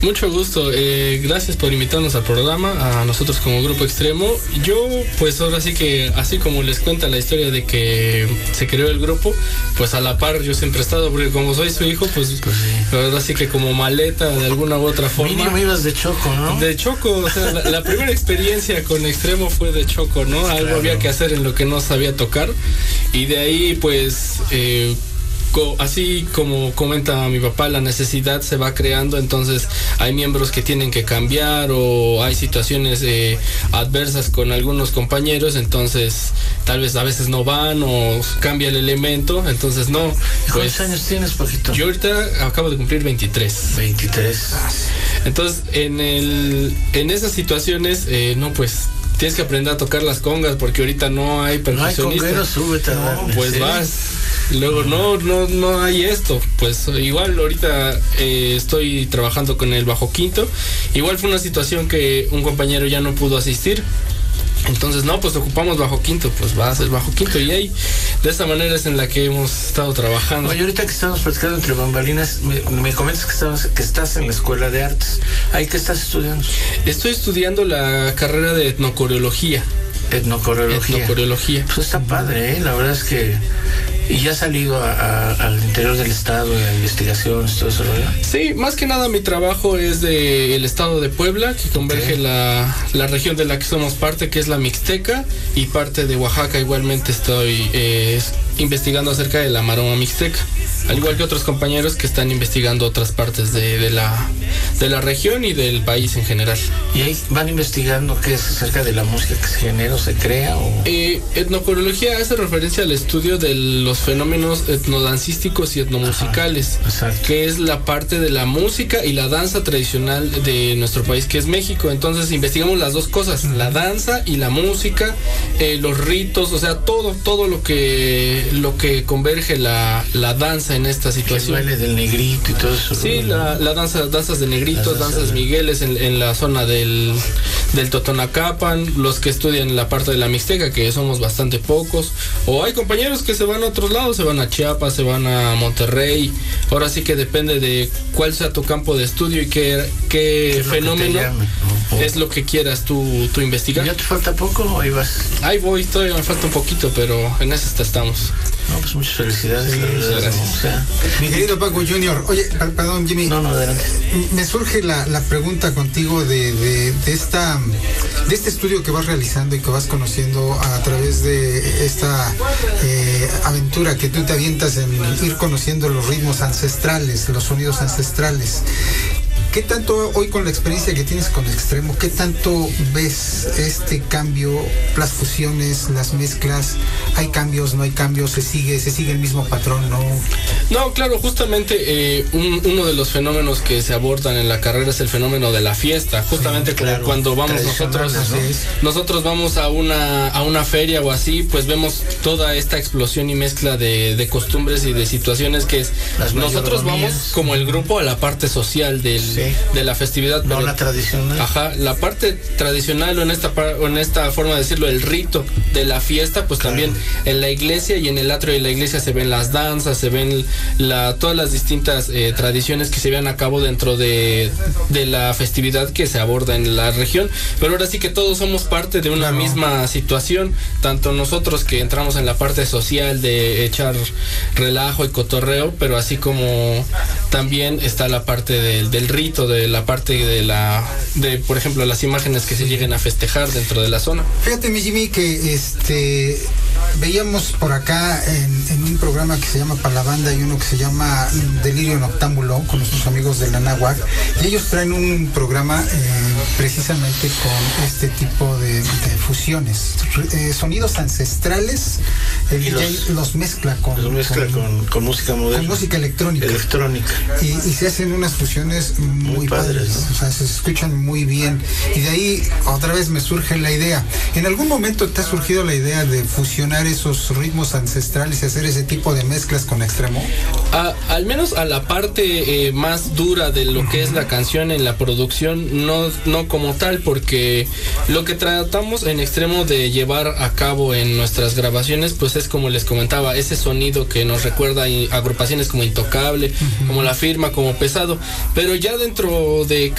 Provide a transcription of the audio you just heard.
Mucho gusto, gracias por invitarnos al programa, a nosotros como Grupo Extremo. Yo, pues ahora sí que, así como les cuenta la historia de que se creó el grupo, pues a la par yo siempre he estado, porque como soy su hijo, pues sí. Ahora sí que como maleta de alguna u otra forma. Mínimo ibas de choco, ¿no? De choco, o sea, la primera experiencia con Extremo fue de choco, ¿no? Algo claro. Había que hacer en lo que no sabía tocar, y de ahí pues... así como comenta mi papá, la necesidad se va creando, entonces hay miembros que tienen que cambiar o hay situaciones adversas con algunos compañeros, entonces tal vez a veces no van o cambia el elemento, entonces no. ¿Cuántos años tienes, Paquito? Yo ahorita acabo de cumplir 23. 23. Entonces en esas situaciones, no, pues tienes que aprender a tocar las congas porque ahorita no hay percusionista. No hay conguero, súbete. No, pues vas. Luego no hay esto, pues igual ahorita estoy trabajando con el bajo quinto, igual fue una situación que un compañero ya no pudo asistir, entonces no, pues ocupamos bajo quinto, pues vas el bajo quinto y ahí de esa manera es en la que hemos estado trabajando. Oye, ahorita que estamos platicando entre bambalinas, me comentas que estás en la Escuela de Artes. ¿Ahí qué estás estudiando? Estoy estudiando la carrera de etnocoreología. Etnocoreología. Pues está padre, la verdad es que... ¿Y ya has salido al interior del estado, a investigaciones, todo eso, ¿verdad? Sí, más que nada mi trabajo es del estado de Puebla, que converge la región de la que somos parte, que es la Mixteca, y parte de Oaxaca. Igualmente estoy investigando acerca de la maroma mixteca, al igual que otros compañeros que están investigando otras partes de la región y del país en general. ¿Y ahí van investigando qué es acerca de la música que se genera o se crea? Etnocoreología hace referencia al estudio de los fenómenos etnodancísticos y etnomusicales. Ajá, que es la parte de la música y la danza tradicional de nuestro país, que es México. Entonces investigamos las dos cosas, la danza y la música, los ritos, o sea, todo lo que converge la danza en esta situación. El baile del negrito y todo eso. Sí, danzas de negritos, danzas migueles en la zona del Totonacapan, los que estudian la parte de la Mixteca, que somos bastante pocos, o hay compañeros que se van a otros lados, se van a Chiapas, se van a Monterrey. Ahora sí que depende de cuál sea tu campo de estudio y qué fenómeno es lo que quieras tú investigar. ¿Ya te falta poco o ahí vas? Ahí voy, todavía me falta un poquito, pero en eso estamos. No, pues muchas felicidades. Sí, muchas gracias. O sea, mi querido Paco Junior, oye, perdón, Jimmy. No, adelante. Me surge la pregunta contigo de este estudio que vas realizando y que vas conociendo a través de esta aventura que tú te avientas en ir conociendo los ritmos ancestrales, los sonidos ancestrales. ¿Qué tanto hoy con la experiencia que tienes con Extremo, qué tanto ves este cambio, las fusiones, las mezclas? ¿Hay cambios, no hay cambios? ¿Se sigue el mismo patrón, no? No, claro, justamente uno de los fenómenos que se abordan en la carrera es el fenómeno de la fiesta. Justamente como cuando vamos nosotros vamos a una feria o así, pues vemos toda esta explosión y mezcla de costumbres y de situaciones que es... Nosotros vamos como el grupo a la parte social de la festividad, no la tradicional. Ajá, la parte tradicional o en esta forma de decirlo, el rito de la fiesta, pues también en la iglesia y en el atrio de la iglesia se ven las danzas, se ven todas las distintas tradiciones que se llevan a cabo dentro de la festividad que se aborda en la región. Pero ahora sí que todos somos parte de una misma situación, tanto nosotros que entramos en la parte social de echar relajo y cotorreo, pero así como también está la parte del rito, de la parte de por ejemplo las imágenes que se lleguen a festejar dentro de la zona. Fíjate, mi Jimmy, que veíamos por acá en un programa que se llama Para la Banda y uno que se llama Delirio Noctámbulo con nuestros amigos de la Náhuac, y ellos traen un programa precisamente con este tipo de fusiones, sonidos ancestrales, los mezcla con música moderna, con música electrónica y se hacen unas fusiones muy padres, ¿no? O sea, se escuchan muy bien, y de ahí otra vez me surge la idea. ¿En algún momento te ha surgido la idea de fusionar esos ritmos ancestrales y hacer ese tipo de mezclas con Extremo? Al menos a la parte más dura de lo que es la canción en la producción, no como tal, porque lo que tratamos en Extremo de llevar a cabo en nuestras grabaciones, pues es como les comentaba, ese sonido que nos recuerda a agrupaciones como Intocable, como La Firma, como Pesado, pero ya dentro de